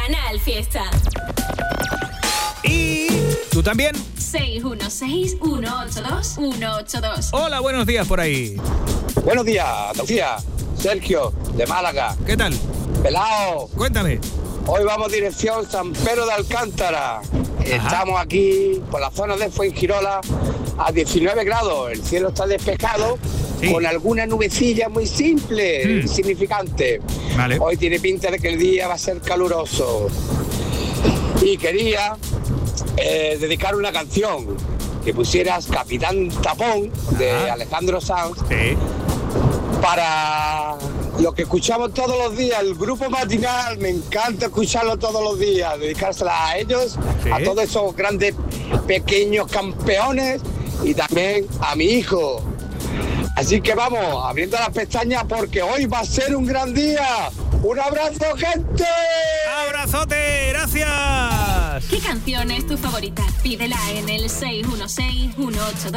Canal Fiesta. Y tú también. 616-182-182. Hola, buenos días por ahí. Buenos días, Andalucía. Sergio, de Málaga. ¿Qué tal? Pelao, Cuéntame. hoy vamos dirección San Pedro de Alcántara. Estamos aquí por la zona de Fuengirola a 19 grados. El cielo está despejado, Sí. con alguna nubecilla muy simple, insignificante. Vale. Hoy tiene pinta de que el día va a ser caluroso. Y quería dedicar una canción que pusieras Capitán Tapón de Alejandro Sanz Sí. para lo que escuchamos todos los días, el grupo matinal. Me encanta escucharlo todos los días, dedicársela a ellos, Sí. a todos esos grandes pequeños campeones y también a mi hijo. Así que vamos, abriendo las pestañas porque hoy va a ser un gran día. ¡Un abrazo, gente! ¡Abrazote! ¡Gracias! ¿Qué canción es tu favorita? Pídela en el 616-182.